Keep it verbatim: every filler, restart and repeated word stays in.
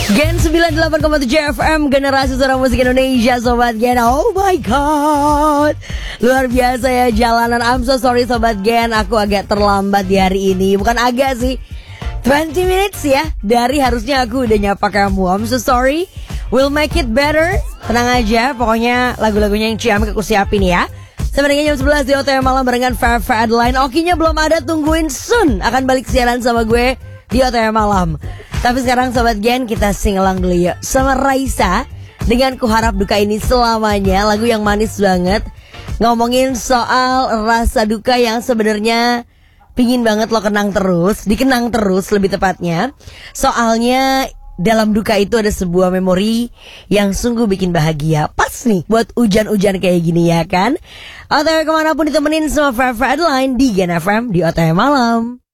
Gen sembilan puluh delapan koma tujuh F M, generasi suara musik Indonesia, Sobat Gen. Oh my god, luar biasa ya jalanan. I'm so sorry Sobat Gen, aku agak terlambat di hari ini. Bukan agak sih, dua puluh minutes ya. Dari harusnya aku udah nyapa kamu. I'm so sorry, we'll make it better. Tenang aja, pokoknya lagu-lagunya yang ciamik aku siapin ya. Sebenarnya jam sebelas di O T W Malam barengan Fair Fair Adeline. Okinya belum ada, tungguin soon akan balik siaran sama gue di O T W Malam. Tapi sekarang Sobat Gen, kita sing along dulu yuk sama Raisa dengan Ku Harap Duka Ini Selamanya. Lagu yang manis banget, ngomongin soal rasa duka yang sebenarnya pingin banget lo kenang terus, dikenang terus lebih tepatnya. Soalnya dalam duka itu ada sebuah memori yang sungguh bikin bahagia. Pas nih buat hujan-hujan kayak gini ya kan. O T W kemanapun ditemenin sama Fair Fair Adeline di Gen F M di O T W Malam.